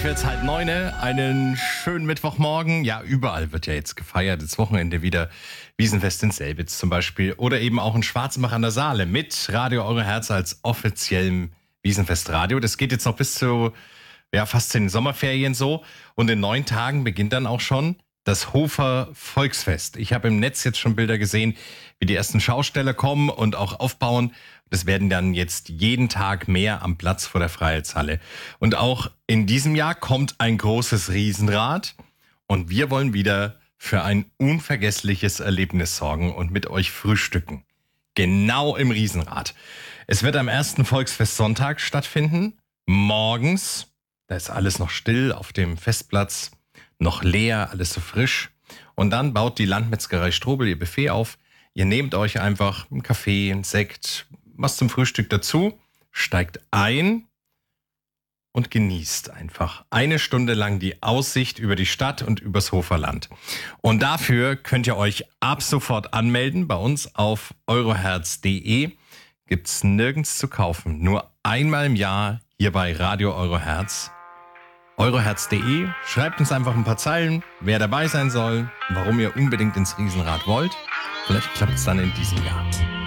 Gleich wird's 8:30, einen schönen Mittwochmorgen. Ja, überall wird ja jetzt gefeiert. Das Wochenende wieder Wiesenfest in Selbitz zum Beispiel. Oder eben auch in Schwarzenbach an der Saale mit Radio Eure Herz als offiziellem Wiesenfestradio. Das geht jetzt noch bis zu fast den Sommerferien so. Und in 9 Tagen beginnt dann auch schon das Hofer Volksfest. Ich habe im Netz jetzt schon Bilder gesehen, wie die ersten Schausteller kommen und auch aufbauen. Das werden dann jetzt jeden Tag mehr am Platz vor der Freiheitshalle. Und auch in diesem Jahr kommt ein großes Riesenrad. Und wir wollen wieder für ein unvergessliches Erlebnis sorgen und mit euch frühstücken. Genau im Riesenrad. Es wird am ersten Volksfestsonntag stattfinden. Morgens, da ist alles noch still auf dem Festplatz, noch leer, alles so frisch. Und dann baut die Landmetzgerei Strobel ihr Buffet auf. Ihr nehmt euch einfach einen Kaffee, einen Sekt, was zum Frühstück dazu, steigt ein und genießt einfach 1 Stunde lang die Aussicht über die Stadt und übers Hoferland. Und dafür könnt ihr euch ab sofort anmelden bei uns auf euroherz.de. Gibt's nirgends zu kaufen, nur einmal im Jahr hier bei Radio Eure Herz. Euroherz.de, schreibt uns einfach ein paar Zeilen, wer dabei sein soll, warum ihr unbedingt ins Riesenrad wollt. Vielleicht klappt es dann in diesem Jahr.